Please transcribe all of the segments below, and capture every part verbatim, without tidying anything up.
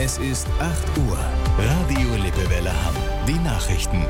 Es ist acht Uhr. Radio Lippewelle Hamm. Die Nachrichten.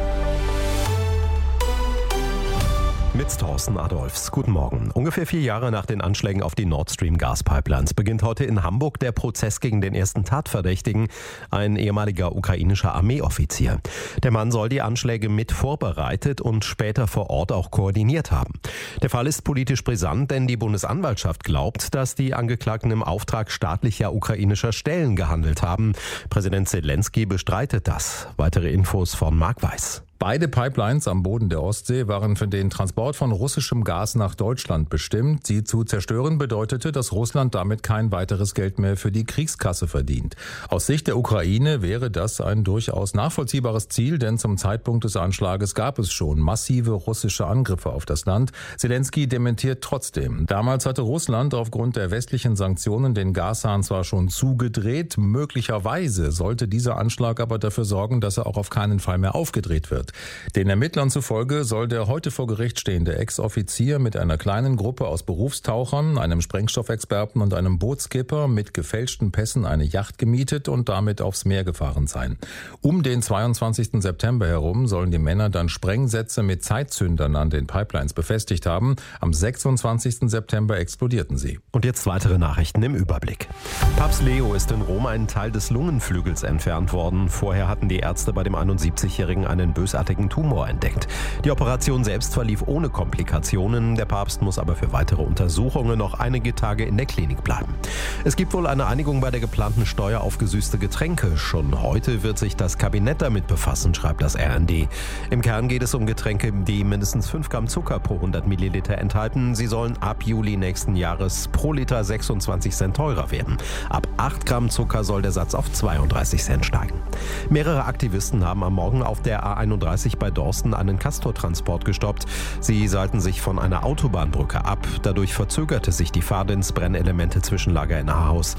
Mit Thorsten Adolfs. Guten Morgen. Ungefähr vier Jahre nach den Anschlägen auf die Nord Stream Gaspipelines beginnt heute in Hamburg der Prozess gegen den ersten Tatverdächtigen, ein ehemaliger ukrainischer Armeeoffizier. Der Mann soll die Anschläge mit vorbereitet und später vor Ort auch koordiniert haben. Der Fall ist politisch brisant, denn die Bundesanwaltschaft glaubt, dass die Angeklagten im Auftrag staatlicher ukrainischer Stellen gehandelt haben. Präsident Zelensky bestreitet das. Weitere Infos von Marc Weiß. Beide Pipelines am Boden der Ostsee waren für den Transport von russischem Gas nach Deutschland bestimmt. Sie zu zerstören bedeutete, dass Russland damit kein weiteres Geld mehr für die Kriegskasse verdient. Aus Sicht der Ukraine wäre das ein durchaus nachvollziehbares Ziel, denn zum Zeitpunkt des Anschlages gab es schon massive russische Angriffe auf das Land. Zelensky dementiert trotzdem. Damals hatte Russland aufgrund der westlichen Sanktionen den Gashahn zwar schon zugedreht, möglicherweise sollte dieser Anschlag aber dafür sorgen, dass er auch auf keinen Fall mehr aufgedreht wird. Den Ermittlern zufolge soll der heute vor Gericht stehende Ex-Offizier mit einer kleinen Gruppe aus Berufstauchern, einem Sprengstoffexperten und einem Bootskipper mit gefälschten Pässen eine Yacht gemietet und damit aufs Meer gefahren sein. Um den zweiundzwanzigsten September herum sollen die Männer dann Sprengsätze mit Zeitzündern an den Pipelines befestigt haben. Am sechsundzwanzigsten September explodierten sie. Und jetzt weitere Nachrichten im Überblick. Papst Leo ist in Rom einen Teil des Lungenflügels entfernt worden. Vorher hatten die Ärzte bei dem einundsiebzigjährigen einen bösartigen Tumor entdeckt. Die Operation selbst verlief ohne Komplikationen. Der Papst muss aber für weitere Untersuchungen noch einige Tage in der Klinik bleiben. Es gibt wohl eine Einigung bei der geplanten Steuer auf gesüßte Getränke. Schon heute wird sich das Kabinett damit befassen, schreibt das R N D. Im Kern geht es um Getränke, die mindestens fünf Gramm Zucker pro hundert Milliliter enthalten. Sie sollen ab Juli nächsten Jahres pro Liter sechsundzwanzig Cent teurer werden. Ab acht Gramm Zucker soll der Satz auf zweiunddreißig Cent steigen. Mehrere Aktivisten haben am Morgen auf der A einunddreißig bei Dorsten einen Castortransport gestoppt. Sie seilten sich von einer Autobahnbrücke ab. Dadurch verzögerte sich die Fahrt ins Brennelemente Zwischenlager in Ahaus.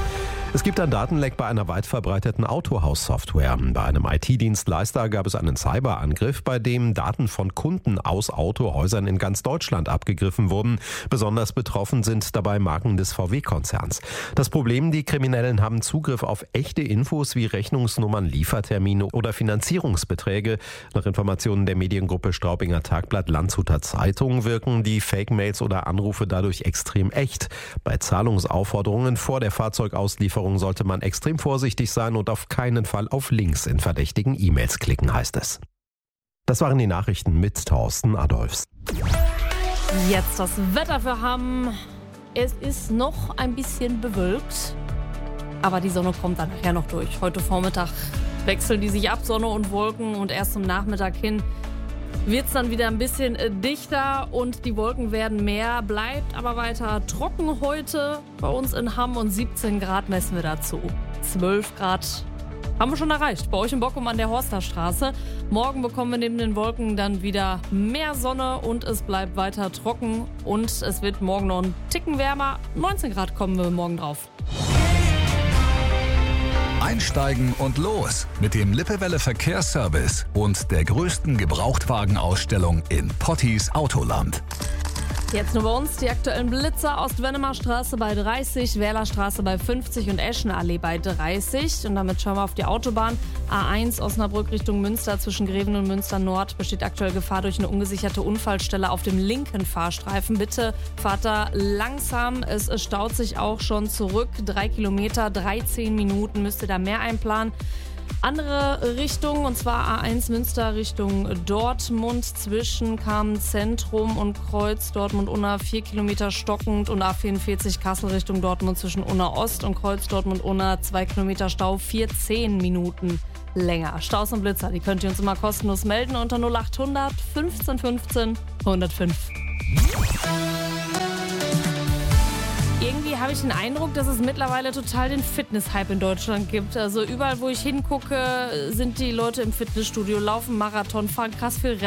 Es gibt ein Datenleck bei einer weit verbreiteten Autohaus-Software. Bei einem I T-Dienstleister gab es einen Cyberangriff, bei dem Daten von Kunden aus Autohäusern in ganz Deutschland abgegriffen wurden. Besonders betroffen sind dabei Marken des V W-Konzerns. Das Problem, die Kriminellen haben Zugriff auf echte Infos wie Rechnungsnummern, Liefertermine oder Finanzierungsbeträge. Nach Informationen der Mediengruppe Straubinger Tagblatt Landshuter Zeitung wirken die Fake-Mails oder Anrufe dadurch extrem echt. Bei Zahlungsaufforderungen vor der Fahrzeugauslieferung sollte man extrem vorsichtig sein und auf keinen Fall auf Links in verdächtigen E-Mails klicken, heißt es. Das waren die Nachrichten mit Thorsten Adolfs. Jetzt das Wetter für Hamm. Es ist noch ein bisschen bewölkt, aber die Sonne kommt dann nachher noch durch. Heute Vormittag wechseln die sich ab, Sonne und Wolken, und erst zum Nachmittag hin wird es dann wieder ein bisschen dichter und die Wolken werden mehr, bleibt aber weiter trocken heute bei uns in Hamm und siebzehn Grad messen wir dazu. zwölf Grad haben wir schon erreicht, bei euch in Bockum an der Horsterstraße. Morgen bekommen wir neben den Wolken dann wieder mehr Sonne und es bleibt weiter trocken und es wird morgen noch ein Ticken wärmer. neunzehn Grad kommen wir morgen drauf. Einsteigen und los mit dem Lippewelle Verkehrsservice und der größten Gebrauchtwagenausstellung in Pottis Autoland. Jetzt nur bei uns die aktuellen Blitzer: Ostwennemer-Straße bei dreißig, Wählerstraße bei fünfzig und Eschenallee bei dreißig. Und damit schauen wir auf die Autobahn. A eins Osnabrück Richtung Münster zwischen Greven und Münster Nord besteht aktuell Gefahr durch eine ungesicherte Unfallstelle auf dem linken Fahrstreifen. Bitte fahrt da langsam. Es staut sich auch schon zurück. Drei Kilometer, dreizehn Minuten müsst ihr da mehr einplanen. Andere Richtung, und zwar A eins Münster Richtung Dortmund zwischen Kamen-Zentrum und Kreuz Dortmund-Unna vier Kilometer stockend, und A vierundvierzig Kassel Richtung Dortmund zwischen Unna Ost und Kreuz Dortmund-Unna zwei Kilometer Stau, vierzehn Minuten länger. Staus und Blitzer, die könnt ihr uns immer kostenlos melden unter null achthundert fünfzehn fünfzehn hundertfünf. Irgendwie habe ich den Eindruck, dass es mittlerweile total den Fitness-Hype in Deutschland gibt. Also überall, wo ich hingucke, sind die Leute im Fitnessstudio, laufen Marathon, fahren krass viel Rennen.